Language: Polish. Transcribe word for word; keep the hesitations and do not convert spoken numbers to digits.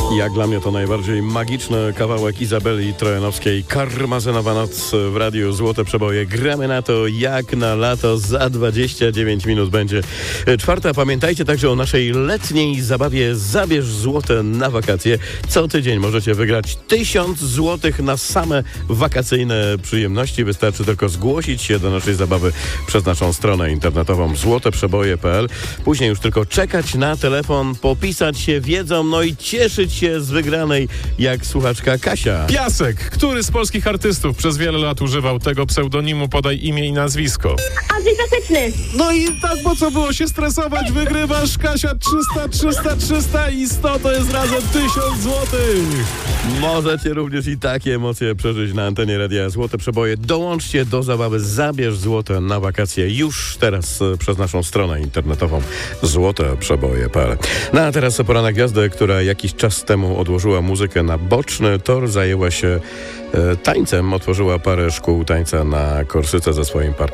Jak dla mnie to najbardziej magiczny kawałek Izabeli Trojanowskiej. Karmazynowa noc w radiu Złote Przeboje. Gramy na to jak na lato. Za dwadzieścia dziewięć minut będzie czwarta. Pamiętajcie także o naszej letniej zabawie Zabierz złote na wakacje. Co tydzień możecie wygrać tysiąc złotych na same wakacyjne przyjemności. Wystarczy tylko zgłosić się do naszej zabawy przez naszą stronę internetową złote przeboje kropka p l. Później już tylko czekać na telefon, popisać się wiedzą, no i cieszyć się z wygranej, jak słuchaczka Kasia. Piasek. Który z polskich artystów przez wiele lat używał tego pseudonimu? Podaj imię i nazwisko. Andrzej Klasyczny. No i tak, po co było się stresować? Wygrywasz, Kasia, trzysta, trzysta, trzysta i sto to jest razem tysiąc złotych. Możecie również i takie emocje przeżyć na antenie Radia Złote Przeboje. Dołączcie do zabawy Zabierz złote na wakacje już teraz e, przez naszą stronę internetową złote przeboje kropka p l. No a teraz pora na gwiazdę, która jakiś czas temu odłożyła muzykę na boczny tor, zajęła się e, tańcem, otworzyła parę szkół tańca na Korsyce ze swoim partnerem.